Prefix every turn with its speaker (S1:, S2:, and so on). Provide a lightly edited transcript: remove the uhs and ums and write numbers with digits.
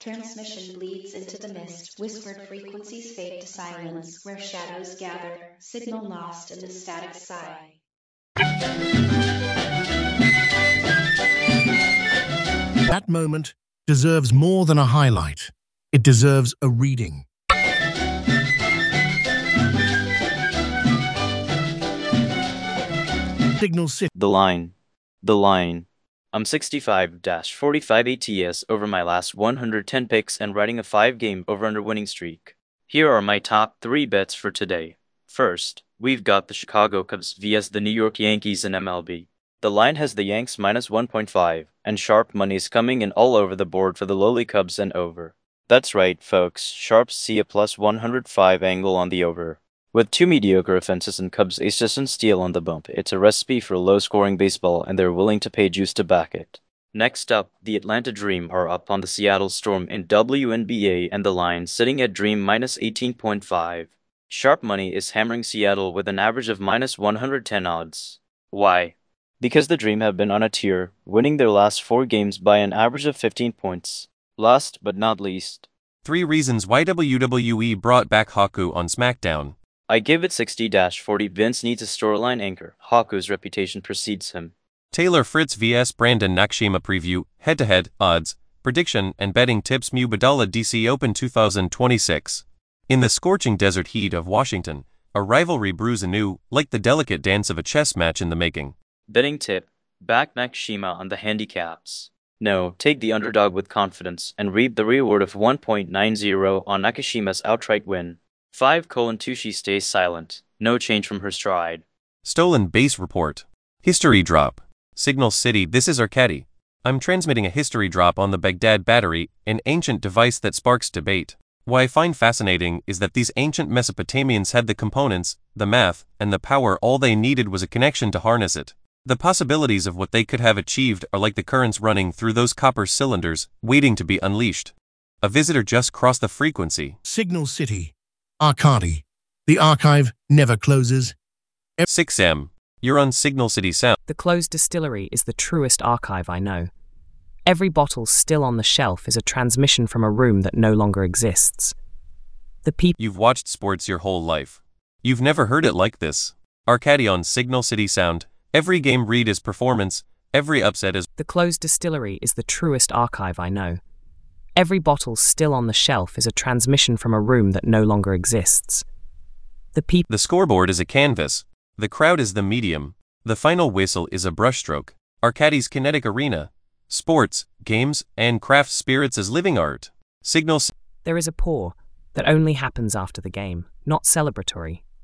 S1: Transmission bleeds into the mist, whispered frequencies fade to silence, where shadows gather, signal lost in the static sigh.
S2: That moment deserves more than a highlight. It deserves a reading. Signal City.
S3: The line. I'm 65-45 ATS over my last 110 picks and riding a 5-game over-under winning streak. Here are my top 3 bets for today. First, we've got the Chicago Cubs vs the New York Yankees in MLB. The line has the Yanks minus 1.5, and sharp money is coming in all over the board for the lowly Cubs and over. That's right, folks, sharps see a plus 105 angle on the over. With 2 mediocre offenses and Cubs aces and steal on the bump, it's a recipe for low-scoring baseball, and they're willing to pay juice to back it. Next up, the Atlanta Dream are up on the Seattle Storm in WNBA, and the line sitting at Dream minus 18.5. Sharp money is hammering Seattle with an average of minus 110 odds. Why? Because the Dream have been on a tear, winning their last 4 games by an average of 15 points. Last but not least,
S4: 3 reasons why WWE brought back Haku on SmackDown.
S3: I give it 60-40. Vince needs a storyline anchor. Haku's reputation precedes him.
S4: Taylor Fritz vs Brandon Nakashima preview, head-to-head, odds, prediction and betting tips Mubadala DC Open 2026. In the scorching desert heat of Washington, a rivalry brews anew, like the delicate dance of a chess match in the making.
S3: Betting tip, back Nakashima on the handicaps. No, take the underdog with confidence and reap the reward of 1.90 on Nakashima's outright win. 5:2 She stays silent, no change from her stride.
S4: Stolen base report. History drop. Signal City, this is Arkady. I'm transmitting a history drop on the Baghdad battery, an ancient device that sparks debate. What I find fascinating is that these ancient Mesopotamians had the components, the math, and the power. All they needed was a connection to harness it. The possibilities of what they could have achieved are like the currents running through those copper cylinders, waiting to be unleashed. A visitor just crossed the frequency.
S2: Signal City. Arkady. The archive never closes.
S4: 6M. You're on Signal City Sound.
S5: The closed distillery is the truest archive I know. Every bottle still on the shelf is a transmission from a room that no longer exists. The people.
S4: You've watched sports your whole life. You've never heard it like this. Arkady on Signal City Sound. Every game read is performance. Every upset is.
S5: The closed distillery is the truest archive I know. Every bottle still on the shelf is a transmission from a room that no longer exists. The people.
S4: The scoreboard is a canvas. The crowd is the medium. The final whistle is a brushstroke. Arkady's kinetic arena. Sports, games, and craft spirits as living art. Signal.
S5: There is a pour that only happens after the game, not celebratory.